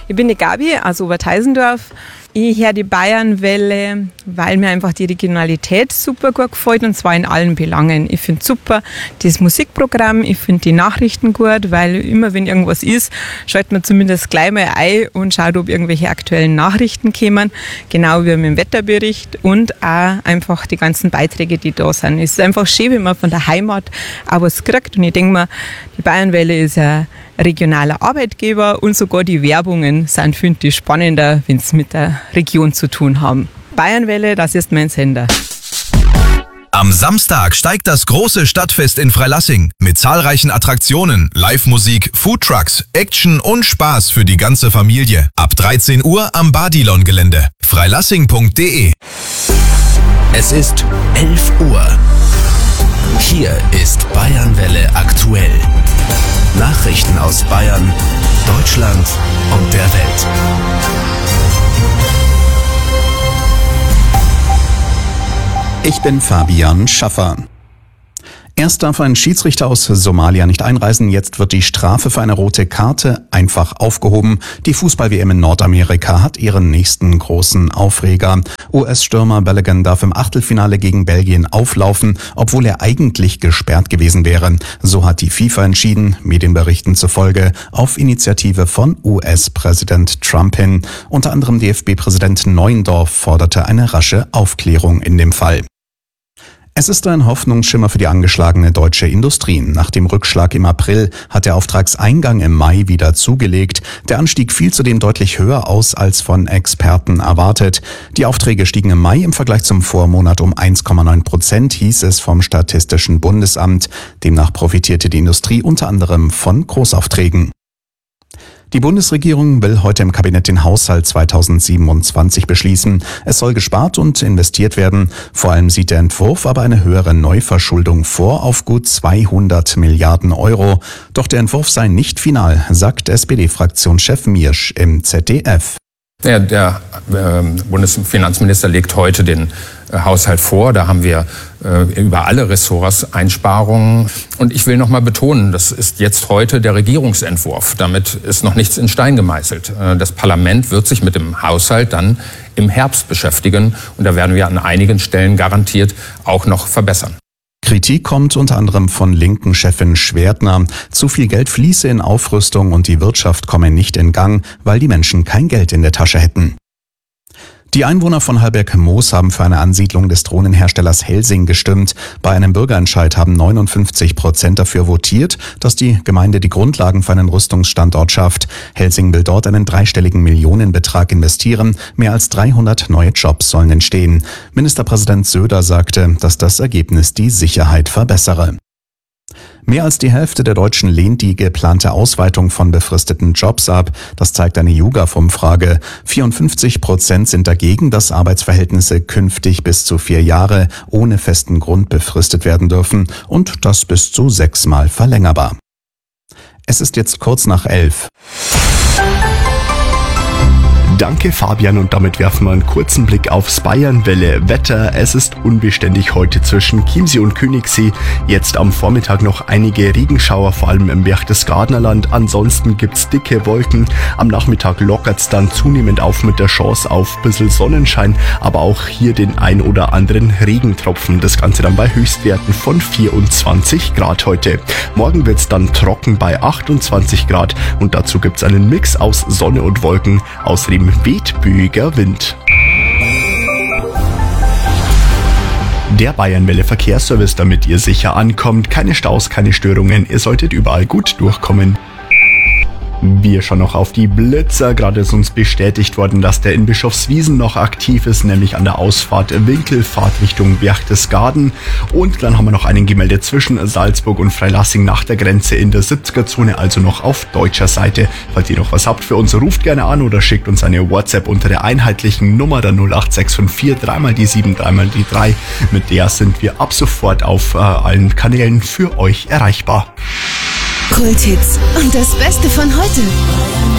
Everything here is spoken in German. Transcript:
Ich bin die Gabi aus Oberteisendorf. Ich höre die Bayernwelle, weil mir einfach die Regionalität super gut gefällt, und zwar in allen Belangen. Ich finde super das Musikprogramm, ich finde die Nachrichten gut, weil immer, wenn irgendwas ist, schaltet man zumindest gleich mal ein und schaut, ob irgendwelche aktuellen Nachrichten kommen, genau wie mit dem Wetterbericht, und auch einfach die ganzen Beiträge, die da sind. Es ist einfach schön, wenn man von der Heimat auch was kriegt, und ich denke mir, die Bayernwelle ist ein regionaler Arbeitgeber, und sogar die Werbungen sind, finde ich, spannender, wenn es mit der Region zu tun haben. Bayernwelle, das ist mein Sender. Am Samstag steigt das große Stadtfest in Freilassing mit zahlreichen Attraktionen, Live-Musik, Foodtrucks, Action und Spaß für die ganze Familie. Ab 13 Uhr am Badilon-Gelände. freilassing.de. Es ist 11 Uhr. Hier ist Bayernwelle aktuell. Nachrichten aus Bayern, Deutschland und der Welt. Ich bin Fabian Schaffer. Erst darf ein Schiedsrichter aus Somalia nicht einreisen, jetzt wird die Strafe für eine rote Karte einfach aufgehoben. Die Fußball-WM in Nordamerika hat ihren nächsten großen Aufreger. US-Stürmer Balogun darf im Achtelfinale gegen Belgien auflaufen, obwohl er eigentlich gesperrt gewesen wäre. So hat die FIFA entschieden, Medienberichten zufolge, auf Initiative von US-Präsident Trump hin. Unter anderem DFB-Präsident Neuendorf forderte eine rasche Aufklärung in dem Fall. Es ist ein Hoffnungsschimmer für die angeschlagene deutsche Industrie. Nach dem Rückschlag im April hat der Auftragseingang im Mai wieder zugelegt. Der Anstieg fiel zudem deutlich höher aus als von Experten erwartet. Die Aufträge stiegen im Mai im Vergleich zum Vormonat um 1,9%, hieß es vom Statistischen Bundesamt. Demnach profitierte die Industrie unter anderem von Großaufträgen. Die Bundesregierung will heute im Kabinett den Haushalt 2027 beschließen. Es soll gespart und investiert werden. Vor allem sieht der Entwurf aber eine höhere Neuverschuldung vor auf gut 200 Milliarden Euro. Doch der Entwurf sei nicht final, sagt SPD-Fraktionschef Miersch im ZDF. Der Bundesfinanzminister legt heute den Haushalt vor. Da haben wir über alle Ressorts Einsparungen. Und ich will noch mal betonen, das ist jetzt heute der Regierungsentwurf. Damit ist noch nichts in Stein gemeißelt. Das Parlament wird sich mit dem Haushalt dann im Herbst beschäftigen. Und da werden wir an einigen Stellen garantiert auch noch verbessern. Kritik kommt unter anderem von linken Chefin Schwertner. Zu viel Geld fließe in Aufrüstung und die Wirtschaft komme nicht in Gang, weil die Menschen kein Geld in der Tasche hätten. Die Einwohner von Hallberg-Moos haben für eine Ansiedlung des Drohnenherstellers Helsing gestimmt. Bei einem Bürgerentscheid haben 59% dafür votiert, dass die Gemeinde die Grundlagen für einen Rüstungsstandort schafft. Helsing will dort einen dreistelligen Millionenbetrag investieren. Mehr als 300 neue Jobs sollen entstehen. Ministerpräsident Söder sagte, dass das Ergebnis die Sicherheit verbessere. Mehr als die Hälfte der Deutschen lehnt die geplante Ausweitung von befristeten Jobs ab. Das zeigt eine YouGov-Umfrage. 54% sind dagegen, dass Arbeitsverhältnisse künftig bis zu 4 Jahre ohne festen Grund befristet werden dürfen und das bis zu 6-mal verlängerbar. Es ist jetzt kurz nach 11. Danke Fabian, und damit werfen wir einen kurzen Blick aufs Bayernwelle-Wetter. Es ist unbeständig heute zwischen Chiemsee und Königssee. Jetzt am Vormittag noch einige Regenschauer, vor allem im Berchtesgadener Land. Ansonsten gibt's dicke Wolken. Am Nachmittag lockert's dann zunehmend auf mit der Chance auf ein bisschen Sonnenschein, aber auch hier den ein oder anderen Regentropfen. Das Ganze dann bei Höchstwerten von 24 Grad heute. Morgen wird's dann trocken bei 28 Grad und dazu gibt's einen Mix aus Sonne und Wolken. Außerdem weht böiger Wind. Der Bayernwelle Verkehrsservice, damit ihr sicher ankommt. Keine Staus, keine Störungen. Ihr solltet überall gut durchkommen. Wir schauen noch auf die Blitzer. Gerade ist uns bestätigt worden, dass der in Bischofswiesen noch aktiv ist, nämlich an der Ausfahrt Winkelfahrt Richtung Berchtesgaden. Und dann haben wir noch einen gemeldet zwischen Salzburg und Freilassing nach der Grenze in der 70er-Zone, also noch auf deutscher Seite. Falls ihr noch was habt für uns, ruft gerne an oder schickt uns eine WhatsApp unter der einheitlichen Nummer der 08654 3 die 7 3 die 3. Mit der sind wir ab sofort auf allen Kanälen für euch erreichbar. Kulthits und das Beste von heute.